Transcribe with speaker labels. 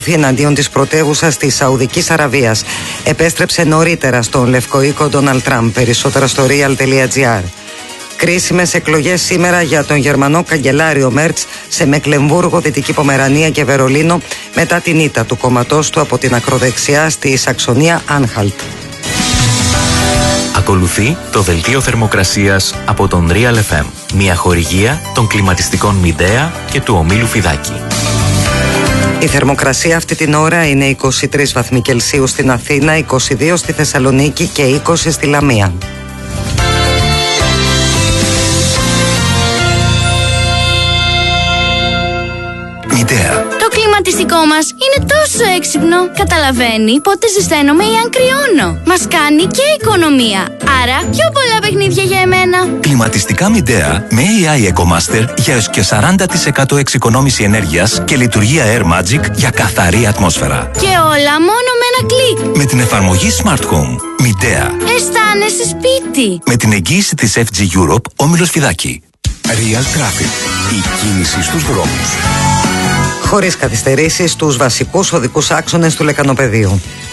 Speaker 1: εναντίον της πρωτεύουσας της Σαουδικής Αραβίας. Επέστρεψε νωρίτερα στον Λευκό Οίκο Ντόναλντ Τραμπ. Περισσότερα στο real.gr. Κρίσιμες εκλογές σήμερα για τον Γερμανό καγκελάριο Μέρτς σε Μεκλεμβούργο, Δυτική Πομερανία και Βερολίνο μετά την ήττα του κόμματός του από την ακροδεξιά στη Σαξονία Άνχαλτ.
Speaker 2: Ακολουθεί το δελτίο θερμοκρασίας από τον Real FM. Μια χορηγία των κλιματιστικών Μιντέα και του ομίλου Φιδάκη.
Speaker 1: Η θερμοκρασία αυτή την ώρα είναι 23 βαθμοί Κελσίου στην Αθήνα, 22 στη Θεσσαλονίκη και 20 στη Λαμία.
Speaker 3: Μιντέα.
Speaker 4: Το κλιματιστικό μας είναι τόσο έξυπνο. Καταλαβαίνει πότε ζεσταίνομαι ή αν κρυώνω. Μας κάνει και οικονομία. Άρα πιο πολλά παιχνίδια για εμένα.
Speaker 3: Κλιματιστικά Μιντέα με AI EcoMaster για έως και 40% εξοικονόμηση ενέργειας και λειτουργία Air Magic για καθαρή ατμόσφαιρα.
Speaker 4: Και όλα μόνο με ένα κλικ.
Speaker 3: Με την εφαρμογή Smart Home. Μιντέα.
Speaker 4: Αισθάνεσαι σπίτι.
Speaker 3: Με την εγγύηση της FG Europe, όμιλος Φιδάκη.
Speaker 5: Real Traffic. Η κίνηση στους δρόμους.
Speaker 1: Χωρίς καθυστερήσεις στους βασικούς οδικούς άξονες του Λεκανοπεδίου.